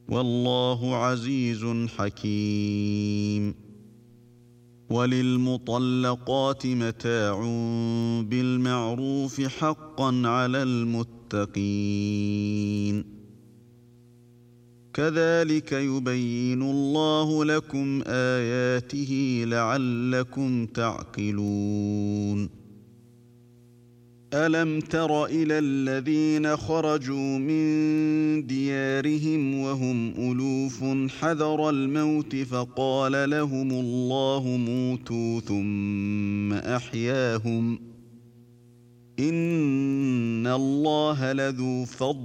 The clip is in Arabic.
والله عزيز حكيم. وللمطلقات متاع بالمعروف حقا على المتقين. كذلك يبين الله لكم آياته لعلكم تعقلون. ألم تر إلى الذين خرجوا من ديارهم وهم ألوف حذر الموت فقال لهم الله موتوا ثم أحياهم إن الله لذو فضل